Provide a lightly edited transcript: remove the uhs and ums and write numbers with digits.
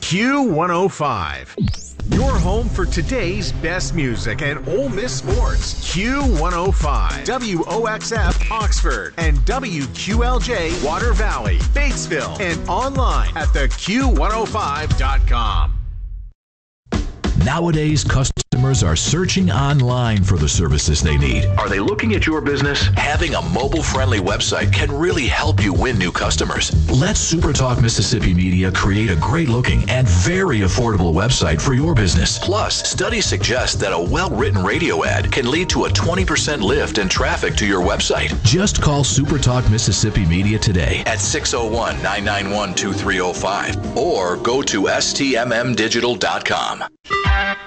Q105. Your home for today's best music and Ole Miss sports. Q105. WOXF Oxford and WQLJ Water Valley, Batesville, and online at theq105.com. Nowadays, customers are searching online for the services they need. Are they looking at your business? Having a mobile-friendly website can really help you win new customers. Let SuperTalk Mississippi Media create a great-looking and very affordable website for your business. Plus, studies suggest that a well-written radio ad can lead to a 20% lift in traffic to your website. Just call SuperTalk Mississippi Media today at 601-991-2305 or go to stmmdigital.com.